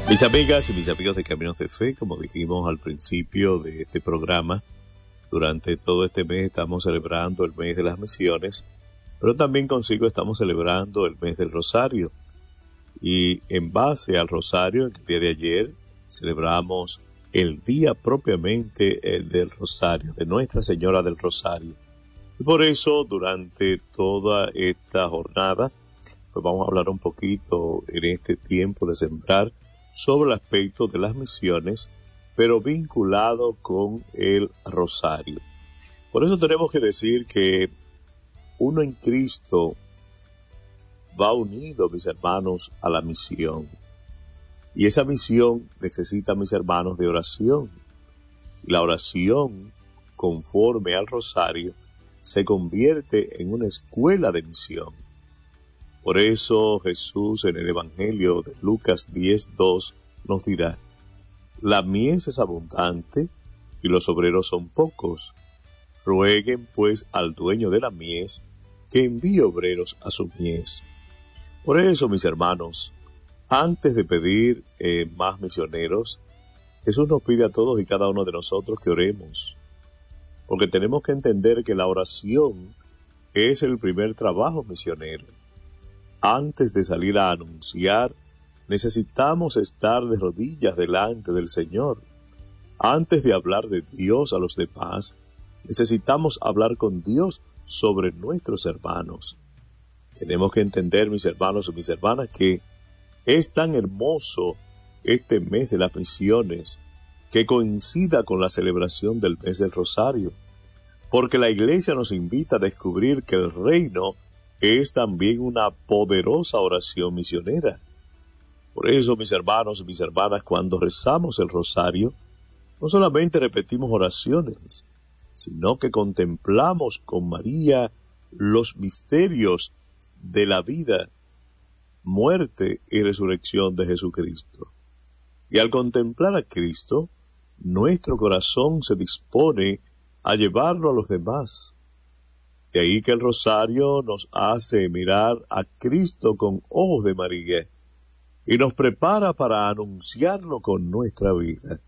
Mis amigas y mis amigos de Caminos de Fe, como dijimos al principio de este programa, durante todo este mes estamos celebrando el mes de las misiones, pero también consigo estamos celebrando el mes del Rosario. Y en base al Rosario, el día de ayer, celebramos el día propiamente del Rosario, de Nuestra Señora del Rosario. Y por eso, durante toda esta jornada, pues vamos a hablar un poquito en este tiempo de sembrar sobre el aspecto de las misiones, pero vinculado con el Rosario. Por eso tenemos que decir que uno en Cristo va unido, mis hermanos, a la misión. Y esa misión necesita, mis hermanos, de oración. La oración, conforme al Rosario, se convierte en una escuela de misión. Por eso Jesús en el Evangelio de Lucas 10:2 nos dirá: la mies es abundante y los obreros son pocos. Rueguen pues al dueño de la mies que envíe obreros a su mies. Por eso, mis hermanos, antes de pedir más misioneros, Jesús nos pide a todos y cada uno de nosotros que oremos. Porque tenemos que entender que la oración es el primer trabajo misionero. Antes de salir a anunciar, necesitamos estar de rodillas delante del Señor. Antes de hablar de Dios a los demás, necesitamos hablar con Dios sobre nuestros hermanos. Tenemos que entender, mis hermanos y mis hermanas, que es tan hermoso este mes de las misiones que coincida con la celebración del mes del Rosario, porque la Iglesia nos invita a descubrir que el reino es también una poderosa oración misionera. Por eso, mis hermanos y mis hermanas, cuando rezamos el Rosario, no solamente repetimos oraciones, sino que contemplamos con María los misterios de la vida, muerte y resurrección de Jesucristo. Y al contemplar a Cristo, nuestro corazón se dispone a llevarlo a los demás. De ahí que el Rosario nos hace mirar a Cristo con ojos de María y nos prepara para anunciarlo con nuestra vida.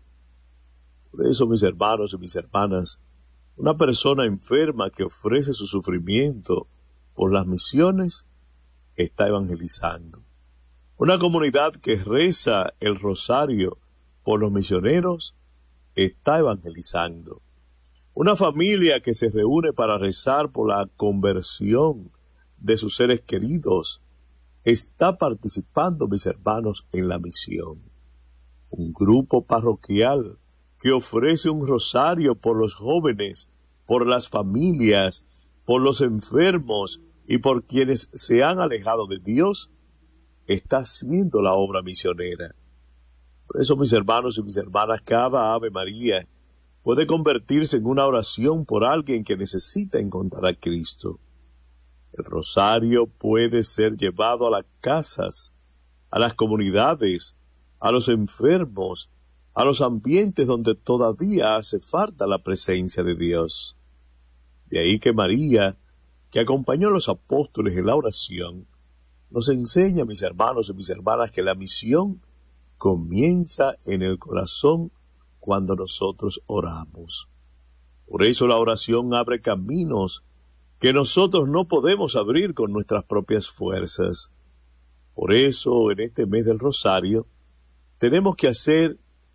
Por eso, mis hermanos y mis hermanas, una persona enferma que ofrece su sufrimiento por las misiones está evangelizando. Una comunidad que reza el Rosario por los misioneros está evangelizando. Una familia que se reúne para rezar por la conversión de sus seres queridos está participando, mis hermanos, en la misión. Un grupo parroquial que ofrece un rosario por los jóvenes, por las familias, por los enfermos y por quienes se han alejado de Dios, está haciendo la obra misionera. Por eso, mis hermanos y mis hermanas, cada Ave María puede convertirse en una oración por alguien que necesita encontrar a Cristo. El rosario puede ser llevado a las casas, a las comunidades, a los enfermos, a los ambientes donde todavía hace falta la presencia de Dios. De ahí que María, que acompañó a los apóstoles en la oración, nos enseña, mis hermanos y mis hermanas, que la misión comienza en el corazón cuando nosotros oramos. Por eso la oración abre caminos que nosotros no podemos abrir con nuestras propias fuerzas. Por eso, en este mes del Rosario, tenemos que hacer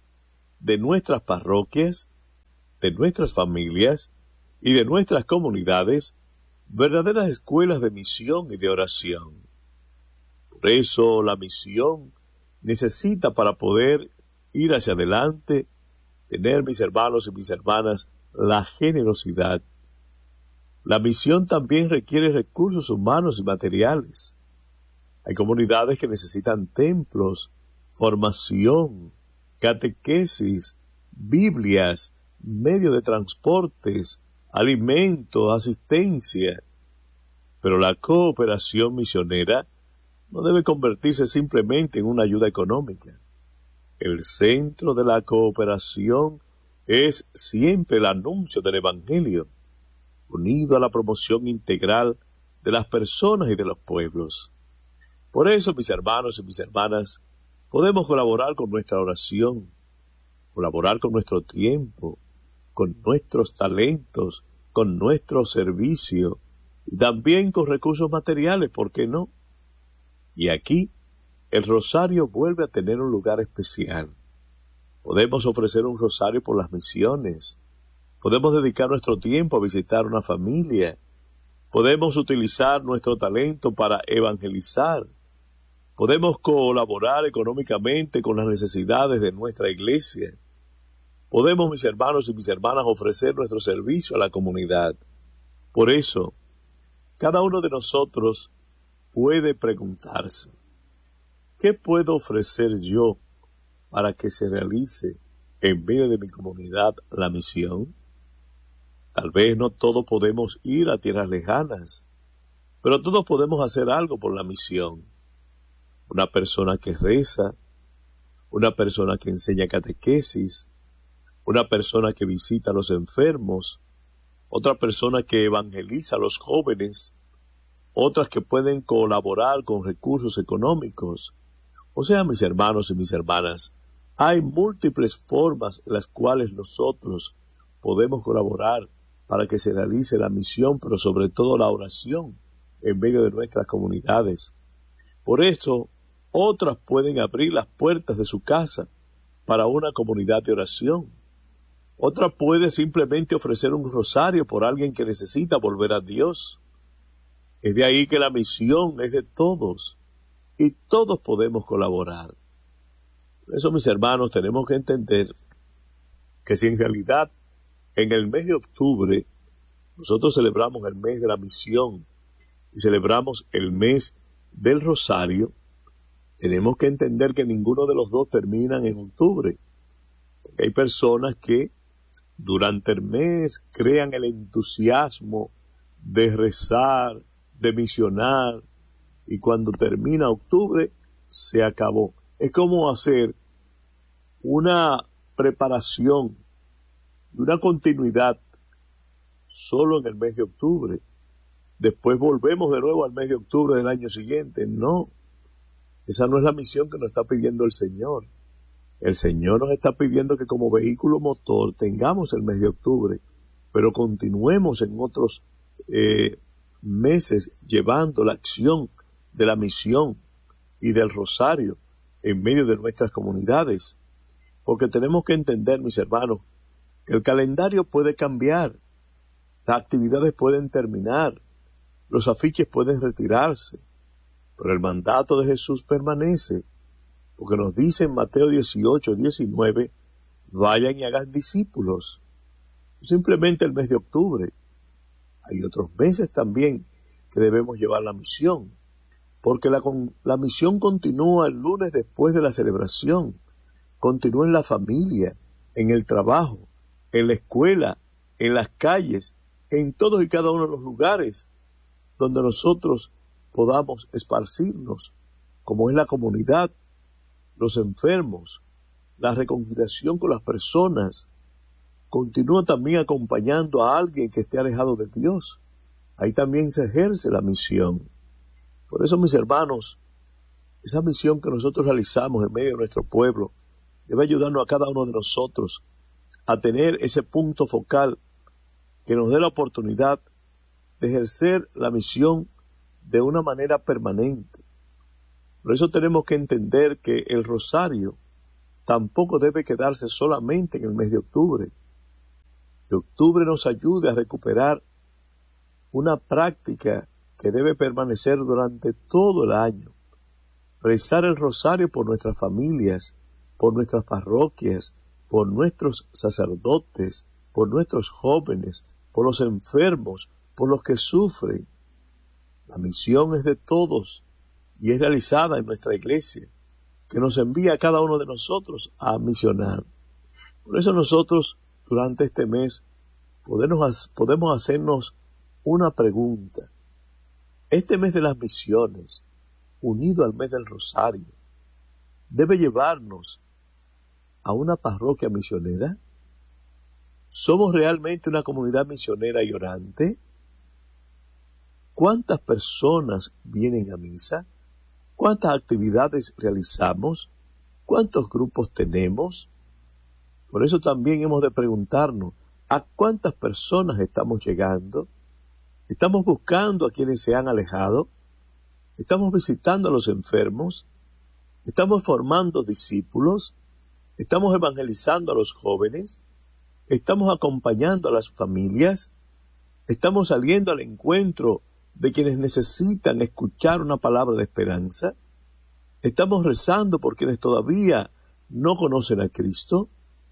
de nuestras parroquias, de nuestras familias y de nuestras comunidades verdaderas escuelas de misión y de oración. Por eso la misión necesita, para poder ir hacia adelante, tener, mis hermanos y mis hermanas, la generosidad. La misión también requiere recursos humanos y materiales. Hay comunidades que necesitan templos, formación, catequesis, Biblias, medios de transportes, alimentos, asistencia. Pero la cooperación misionera no debe convertirse simplemente en una ayuda económica. El centro de la cooperación es siempre el anuncio del Evangelio, unido a la promoción integral de las personas y de los pueblos. Por eso, mis hermanos y mis hermanas, Podemos colaborar con nuestra oración, colaborar con nuestro tiempo, con nuestros talentos, con nuestro servicio y también con recursos materiales, ¿por qué no? Y aquí el rosario vuelve a tener un lugar especial. Podemos ofrecer un rosario por las misiones, podemos dedicar nuestro tiempo a visitar una familia, podemos utilizar nuestro talento para evangelizar, podemos colaborar económicamente con las necesidades de nuestra iglesia, podemos, mis hermanos y mis hermanas, ofrecer nuestro servicio a la comunidad. Por eso, cada uno de nosotros puede preguntarse, ¿qué puedo ofrecer yo para que se realice en medio de mi comunidad la misión? Tal vez no todos podemos ir a tierras lejanas, pero todos podemos hacer algo por la misión. Una persona que reza, una persona que enseña catequesis, una persona que visita a los enfermos, otra persona que evangeliza a los jóvenes, otras que pueden colaborar con recursos económicos. O sea, mis hermanos y mis hermanas, hay múltiples formas en las cuales nosotros podemos colaborar para que se realice la misión, pero sobre todo la oración en medio de nuestras comunidades. Por eso, otras pueden abrir las puertas de su casa para una comunidad de oración. Otra puede simplemente ofrecer un rosario por alguien que necesita volver a Dios. Es de ahí que la misión es de todos y todos podemos colaborar. Por eso, mis hermanos, tenemos que entender que si en realidad en el mes de octubre nosotros celebramos el mes de la misión y celebramos el mes del rosario, tenemos que entender que ninguno de los dos terminan en octubre. Porque hay personas que durante el mes crean el entusiasmo de rezar, de misionar, y cuando termina octubre se acabó. Es como hacer una preparación y una continuidad solo en el mes de octubre. Después volvemos de nuevo al mes de octubre del año siguiente. No, esa no es la misión que nos está pidiendo el Señor. El Señor nos está pidiendo que como vehículo motor tengamos el mes de octubre, pero continuemos en otros meses llevando la acción de la misión y del rosario en medio de nuestras comunidades. Porque tenemos que entender, mis hermanos, que el calendario puede cambiar, las actividades pueden terminar, los afiches pueden retirarse, pero el mandato de Jesús permanece, porque nos dice en Mateo 18, 19, vayan y hagan discípulos. Simplemente el mes de octubre. Hay otros meses también que debemos llevar la misión, porque la misión continúa el lunes después de la celebración, continúa en la familia, en el trabajo, en la escuela, en las calles, en todos y cada uno de los lugares donde nosotros podamos esparcirnos, como es la comunidad, los enfermos, la reconciliación con las personas. Continúa también acompañando a alguien que esté alejado de Dios. Ahí también se ejerce la misión. Por eso, mis hermanos, esa misión que nosotros realizamos en medio de nuestro pueblo debe ayudarnos a cada uno de nosotros a tener ese punto focal que nos dé la oportunidad de ejercer la misión de una manera permanente. Por eso tenemos que entender que el rosario tampoco debe quedarse solamente en el mes de octubre. Que octubre nos ayude a recuperar una práctica que debe permanecer durante todo el año. Rezar el rosario por nuestras familias, por nuestras parroquias, por nuestros sacerdotes, por nuestros jóvenes, por los enfermos, por los que sufren. La misión es de todos y es realizada en nuestra iglesia, que nos envía a cada uno de nosotros a misionar. Por eso nosotros, durante este mes, podemos hacernos una pregunta. Este mes de las misiones, unido al mes del rosario, debe llevarnos a una parroquia misionera. ¿Somos realmente una comunidad misionera y orante? ¿Cuántas personas vienen a misa? ¿Cuántas actividades realizamos? ¿Cuántos grupos tenemos? Por eso también hemos de preguntarnos, ¿a cuántas personas estamos llegando? ¿Estamos buscando a quienes se han alejado? ¿Estamos visitando a los enfermos? ¿Estamos formando discípulos? ¿Estamos evangelizando a los jóvenes? ¿Estamos acompañando a las familias? ¿Estamos saliendo al encuentro de quienes necesitan escuchar una palabra de esperanza? ¿Estamos rezando por quienes todavía no conocen a Cristo?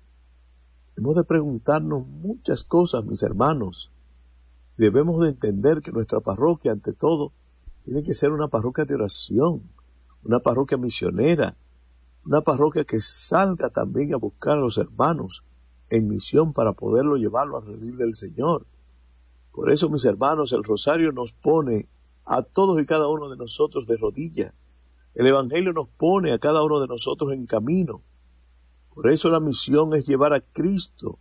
Hemos de preguntarnos muchas cosas, mis hermanos. Y debemos de entender que nuestra parroquia, ante todo, tiene que ser una parroquia de oración, una parroquia misionera, una parroquia que salga también a buscar a los hermanos en misión para poderlo llevarlo al redil del Señor. Por eso, mis hermanos, el rosario nos pone a todos y cada uno de nosotros de rodillas. El Evangelio nos pone a cada uno de nosotros en camino. Por eso la misión es llevar a Cristo,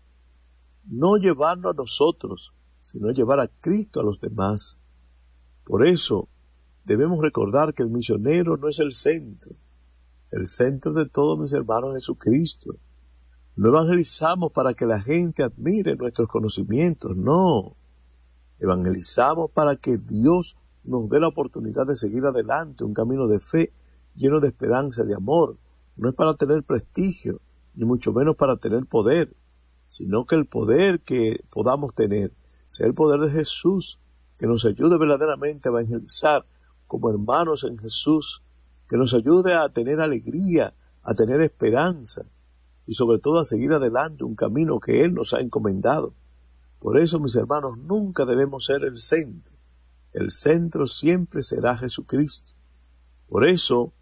no llevarlo a nosotros, sino llevar a Cristo a los demás. Por eso debemos recordar que el misionero no es el centro. El centro de todo, mis hermanos, es Jesucristo. No evangelizamos para que la gente admire nuestros conocimientos, no. Evangelizamos para que Dios nos dé la oportunidad de seguir adelante, un camino de fe lleno de esperanza, de amor. No es para tener prestigio, ni mucho menos para tener poder, sino que el poder que podamos tener sea el poder de Jesús, que nos ayude verdaderamente a evangelizar como hermanos en Jesús, que nos ayude a tener alegría, a tener esperanza y sobre todo a seguir adelante un camino que Él nos ha encomendado. Por eso, mis hermanos, nunca debemos ser el centro. El centro siempre será Jesucristo. Por eso,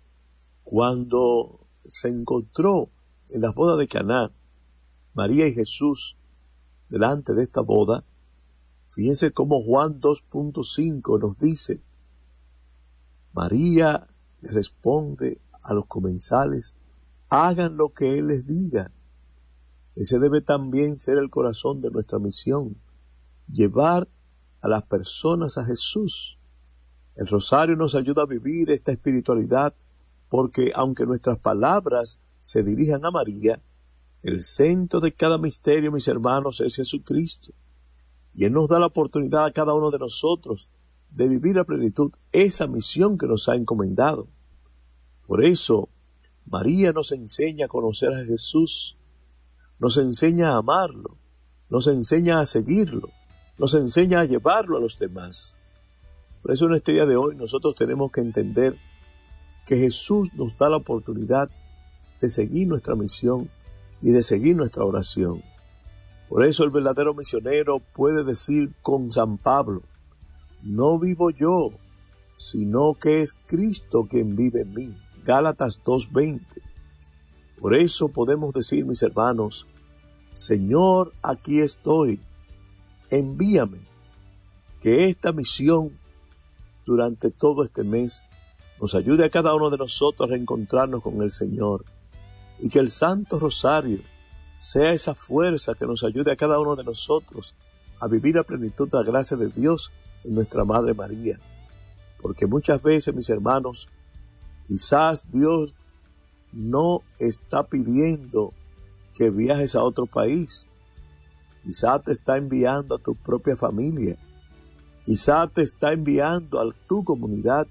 cuando se encontró en las bodas de Caná, María y Jesús, delante de esta boda, fíjense cómo Juan 2.5 nos dice, María le responde a los comensales, hagan lo que Él les diga. Ese debe también ser el corazón de nuestra misión, llevar a las personas a Jesús. El rosario nos ayuda a vivir esta espiritualidad porque aunque nuestras palabras se dirijan a María, el centro de cada misterio, mis hermanos, es Jesucristo. Y Él nos da la oportunidad a cada uno de nosotros de vivir a plenitud esa misión que nos ha encomendado. Por eso, María nos enseña a conocer a Jesús, nos enseña a amarlo, nos enseña a seguirlo, nos enseña a llevarlo a los demás. Por eso en este día de hoy nosotros tenemos que entender que Jesús nos da la oportunidad de seguir nuestra misión y de seguir nuestra oración. Por eso el verdadero misionero puede decir con San Pablo, no vivo yo, sino que es Cristo quien vive en mí. Gálatas 2:20. Por eso podemos decir, mis hermanos, Señor, aquí estoy, envíame, que esta misión durante todo este mes nos ayude a cada uno de nosotros a reencontrarnos con el Señor y que el Santo Rosario sea esa fuerza que nos ayude a cada uno de nosotros a vivir a plenitud de la gracia de Dios en nuestra Madre María. Porque muchas veces, mis hermanos, quizás Dios no está pidiendo que viajes a otro país. Quizás te está enviando a tu propia familia. Quizás te está enviando a tu comunidad.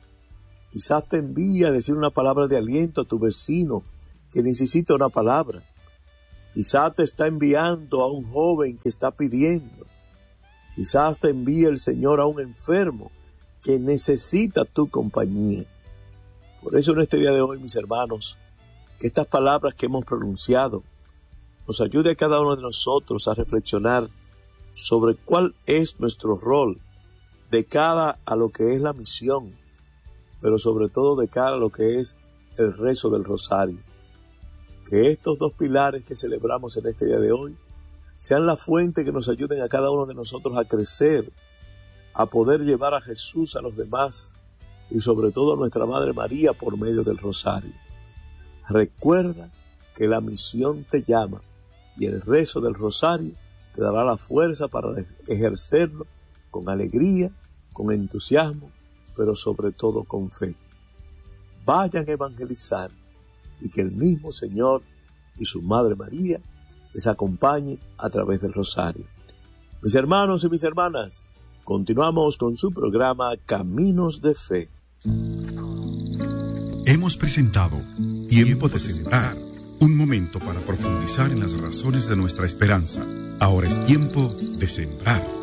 Quizás te envía a decir una palabra de aliento a tu vecino que necesita una palabra. Quizás te está enviando a un joven que está pidiendo. Quizás te envía el Señor a un enfermo que necesita tu compañía. Por eso en este día de hoy, mis hermanos, que estas palabras que hemos pronunciado nos ayude a cada uno de nosotros a reflexionar sobre cuál es nuestro rol de cara a lo que es la misión, pero sobre todo de cara a lo que es el rezo del rosario. Que estos dos pilares que celebramos en este día de hoy sean la fuente que nos ayuden a cada uno de nosotros a crecer, a poder llevar a Jesús a los demás y sobre todo a nuestra Madre María por medio del rosario. Recuerda que la misión te llama y el rezo del rosario te dará la fuerza para ejercerlo con alegría, con entusiasmo, pero sobre todo con fe. Vayan a evangelizar, y que el mismo Señor y su Madre María les acompañe a través del rosario. Mis hermanos y mis hermanas, continuamos con su programa Caminos de Fe. Hemos presentado Tiempo de Sembrar, un momento para profundizar en las razones de nuestra esperanza. Ahora es tiempo de sembrar.